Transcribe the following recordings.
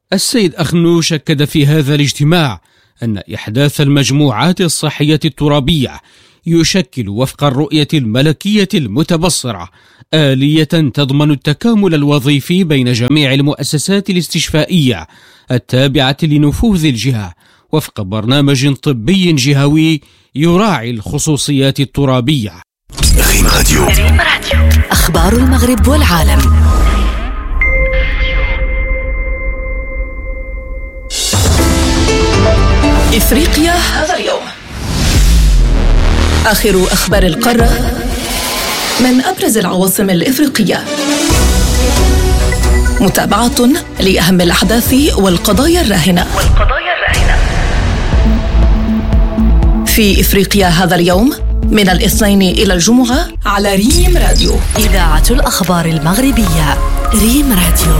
السيد أخنوش أكد في هذا الاجتماع أن إحداث المجموعات الصحية الترابية يشكل وفق الرؤية الملكية المتبصرة آلية تضمن التكامل الوظيفي بين جميع المؤسسات الاستشفائية التابعة لنفوذ الجهة وفق برنامج طبي جهوي يراعي الخصوصيات الترابية. ريم راديو. أخبار المغرب والعالم. إفريقيا هذا اليوم. آخر أخبار القارة من أبرز العواصم الإفريقية. متابعة لأهم الأحداث والقضايا الراهنة. في إفريقيا هذا اليوم من الاثنين إلى الجمعة على ريم راديو، إذاعة الأخبار المغربية. ريم راديو.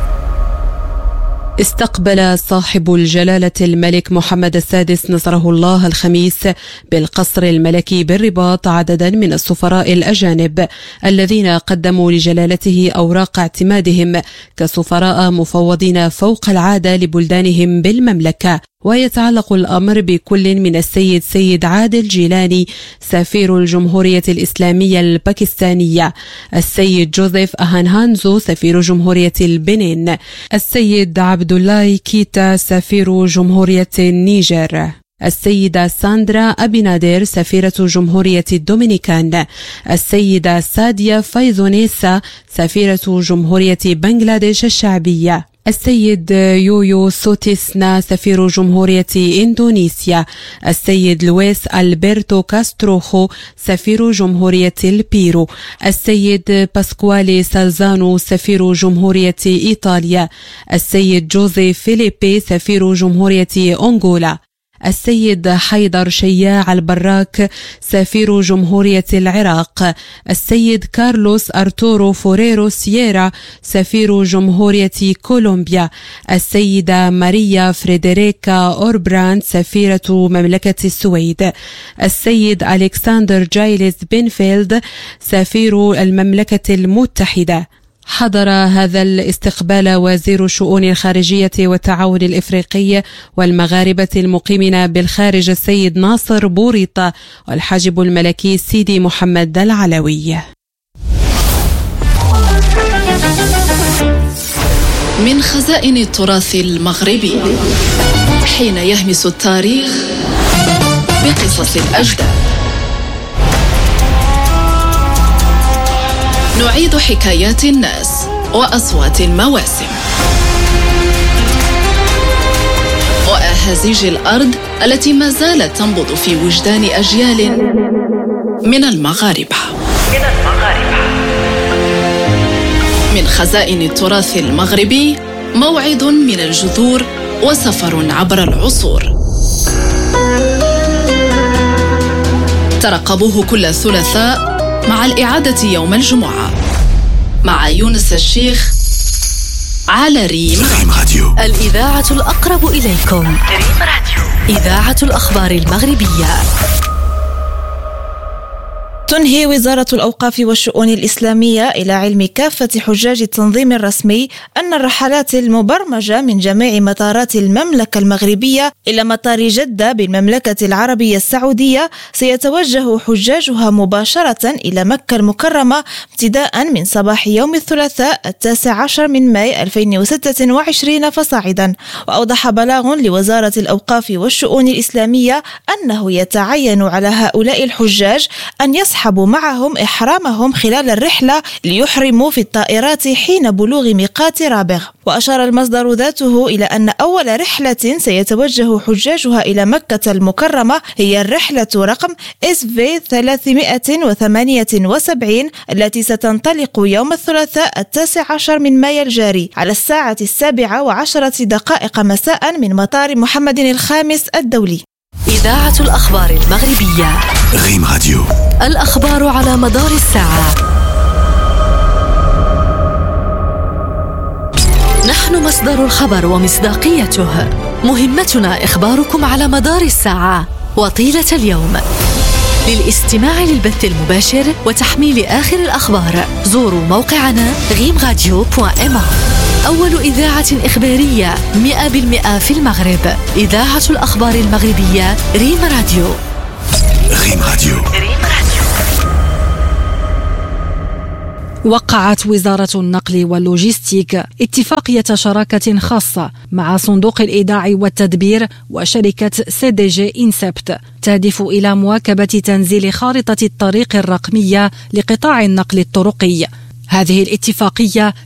استقبل صاحب الجلالة الملك محمد السادس نصره الله الخميس بالقصر الملكي بالرباط عددا من السفراء الأجانب الذين قدموا لجلالته أوراق اعتمادهم كسفراء مفوضين فوق العادة لبلدانهم بالمملكة. ويتعلق الأمر بكل من السيد سيد عادل جيلاني سفير الجمهورية الإسلامية الباكستانية، السيد جوزيف أهانهانزو سفير جمهورية البنين، السيد عبد الله كيتا سفير جمهورية النيجر، السيدة ساندرا أبينادير سفيرة جمهورية الدومينيكان، السيدة ساديا فايزونيسا سفيرة جمهورية بنغلاديش الشعبية، السيد يويو سوتيسنا سفير جمهورية إندونيسيا، السيد لويس ألبرتو كاستروخو سفير جمهورية البيرو، السيد باسكوالي سالزانو سفير جمهورية إيطاليا، السيد جوزي فيليبي سفير جمهورية أنغولا، السيد حيدر شياع البراك سفير جمهورية العراق، السيد كارلوس أرتورو فوريرو سييرا سفير جمهورية كولومبيا، السيدة ماريا فريدريكا أوربراند سفيرة مملكة السويد، السيد ألكسندر جايلز بنفيلد سفير المملكة المتحدة. حضر هذا الاستقبال وزير الشؤون الخارجية والتعاون الإفريقي والمغاربة المقيمين بالخارج السيد ناصر بوريطة والحاجب الملكي سيدي محمد العلوي. من خزائن التراث المغربي حين يهمس التاريخ بقصص الأجداد، نعيد حكايات الناس وأصوات المواسم وأهازيج الأرض التي ما زالت تنبض في وجدان أجيال من المغاربة. من خزائن التراث المغربي موعد من الجذور وسفر عبر العصور. ترقبوه كل ثلاثاء مع الإعادة يوم الجمعة مع يونس الشيخ على ريم راديو، الإذاعة الأقرب إليكم. ريم راديو، إذاعة الأخبار المغربية. تنهي وزارة الأوقاف والشؤون الإسلامية إلى علم كافة حجاج التنظيم الرسمي أن الرحلات المبرمجة من جميع مطارات المملكة المغربية إلى مطار جدة بالمملكة العربية السعودية سيتوجه حجاجها مباشرة إلى مكة المكرمة ابتداء من صباح يوم الثلاثاء 19 من ماي 2026 فصاعدا. وأوضح بلاغ لوزارة الأوقاف والشؤون الإسلامية أنه يتعين على هؤلاء الحجاج أن يسحبوا معهم إحرامهم خلال الرحلة ليحرموا في الطائرات حين بلوغ ميقات رابغ. وأشار المصدر ذاته إلى أن أول رحلة سيتوجه حجاجها إلى مكة المكرمة هي الرحلة رقم SV 378 التي ستنطلق يوم الثلاثاء 19 من مايو الجاري على الساعة 7:10 مساء من مطار محمد الخامس الدولي. إذاعة الأخبار المغربية. ريم راديو، الأخبار على مدار الساعة. نحن مصدر الخبر ومصداقيته. مهمتنا إخباركم على مدار الساعة وطيلة اليوم. للاستماع للبث المباشر وتحميل آخر الأخبار زوروا موقعنا rimradio.ma. أول إذاعة إخبارية 100% في المغرب. إذاعة الأخبار المغربية ريم راديو. ريم راديو. وقعت وزارة النقل واللوجستيك اتفاقية شراكة خاصة مع صندوق الإيداع والتدبير وشركة CDG INSEPT تهدف إلى مواكبة تنزيل خارطة الطريق الرقمية لقطاع النقل الطرقي. هذه الاتفاقية